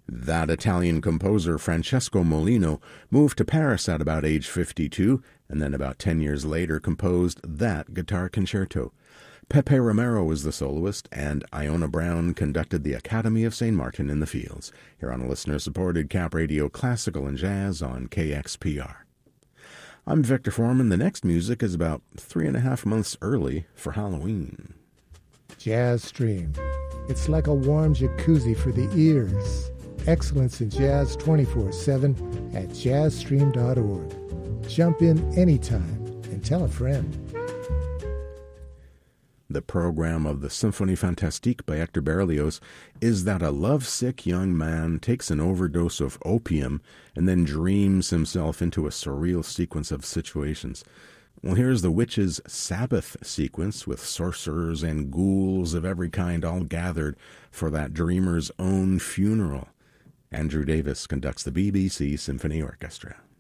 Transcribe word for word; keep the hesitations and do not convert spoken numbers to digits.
That Italian composer Francesco Molino moved to Paris at about age fifty-two, and then about ten years later composed that guitar concerto. Pepe Romero was the soloist, and Iona Brown conducted the Academy of Saint Martin in the Fields, here on a listener-supported Cap Radio Classical and Jazz on K X P R. I'm Victor Foreman. The next music is about three and a half months early for Halloween. Jazz Stream. It's like a warm jacuzzi for the ears. Excellence in Jazz twenty-four seven at jazz stream dot org. Jump in anytime and tell a friend. The program of the Symphonie Fantastique by Hector Berlioz is that a lovesick young man takes an overdose of opium and then dreams himself into a surreal sequence of situations. Well, here's the Witches' Sabbath sequence with sorcerers and ghouls of every kind all gathered for that dreamer's own funeral. Andrew Davis conducts the B B C Symphony Orchestra.